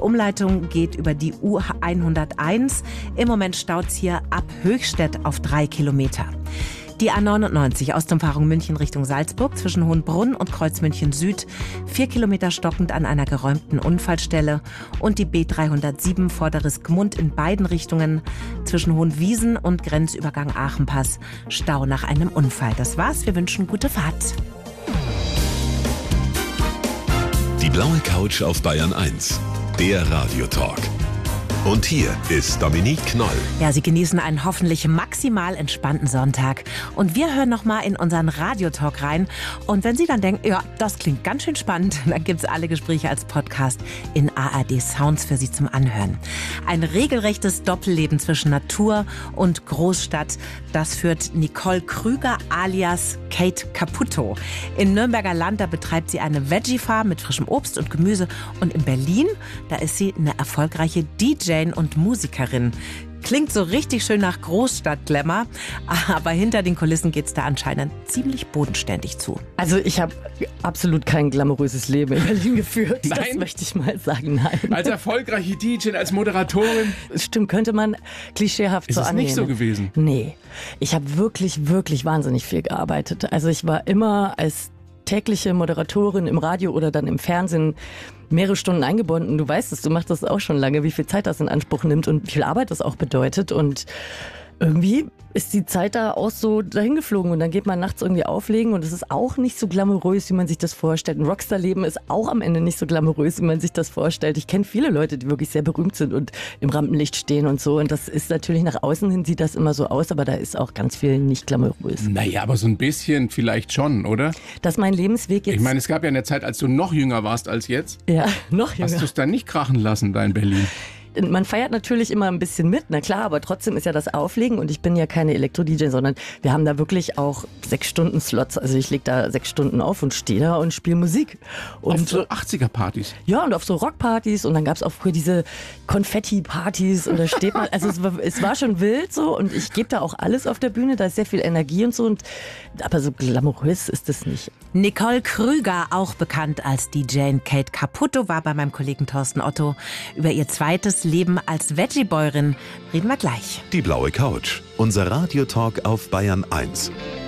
Umleitung geht über die U101. Im Moment staut's hier ab Höchstädt auf 3 Kilometer. Die A99 Ostumfahrung München Richtung Salzburg zwischen Hohenbrunn und Kreuz München Süd, 4 Kilometer stockend an einer geräumten Unfallstelle. Und die B307 Vorderes Gmund in beiden Richtungen zwischen Hohenwiesen und Grenzübergang Aachenpass, Stau nach einem Unfall. Das war's, wir wünschen gute Fahrt. Die blaue Couch auf Bayern 1, der Radiotalk. Und hier ist Dominique Knoll. Ja, Sie genießen einen hoffentlich maximal entspannten Sonntag. Und wir hören nochmal in unseren Radiotalk rein. Und wenn Sie dann denken, ja, das klingt ganz schön spannend, dann gibt's alle Gespräche als Podcast in ARD Sounds für Sie zum Anhören. Ein regelrechtes Doppelleben zwischen Natur und Großstadt, das führt Nicole Krüger alias Kate Caputo. In Nürnberger Land, da betreibt sie eine Veggie-Farm mit frischem Obst und Gemüse. Und in Berlin, da ist sie eine erfolgreiche DJ und Musikerin. Klingt so richtig schön nach Großstadt-Glamour, aber hinter den Kulissen geht's da anscheinend ziemlich bodenständig zu. Also ich habe absolut kein glamouröses Leben in Berlin geführt. Nein? Das möchte ich mal sagen, nein. Als erfolgreiche DJ, als Moderatorin. Stimmt, könnte man klischeehaft so annehmen. Ist es nicht so gewesen? Nee, ich habe wirklich, wirklich wahnsinnig viel gearbeitet. Also ich war immer als tägliche Moderatorin im Radio oder dann im Fernsehen mehrere Stunden eingebunden. Du weißt es, du machst das auch schon lange, wie viel Zeit das in Anspruch nimmt und wie viel Arbeit das auch bedeutet. Und irgendwie ist die Zeit da auch so dahin geflogen und dann geht man nachts irgendwie auflegen und es ist auch nicht so glamourös, wie man sich das vorstellt. Ein Rockstar-Leben ist auch am Ende nicht so glamourös, wie man sich das vorstellt. Ich kenne viele Leute, die wirklich sehr berühmt sind und im Rampenlicht stehen und so und das ist natürlich nach außen hin sieht das immer so aus, aber da ist auch ganz viel nicht glamourös. Naja, aber so ein bisschen vielleicht schon, oder? Dass mein Lebensweg jetzt... Ich meine, es gab ja eine Zeit, als du noch jünger warst als jetzt. Ja, noch jünger. Hast du es dann nicht krachen lassen da in Berlin? Man feiert natürlich immer ein bisschen mit, na klar, aber trotzdem ist ja das Auflegen und ich bin ja keine Elektro-DJ, sondern wir haben da wirklich auch 6 Stunden Slots, also ich lege da 6 Stunden auf und stehe da und spiele Musik. Und auf so 80er-Partys? Ja, und auf so Rockpartys und dann gab es auch früher diese Konfetti-Partys und da steht man, also es war schon wild so und ich gebe da auch alles auf der Bühne, da ist sehr viel Energie und so, aber so glamourös ist es nicht. Nicole Krüger, auch bekannt als DJ Kate Caputo, war bei meinem Kollegen Thorsten Otto. Über ihr zweites Leben als Veggie-Bäuerin reden wir gleich. Die blaue Couch, unser Radiotalk auf Bayern 1.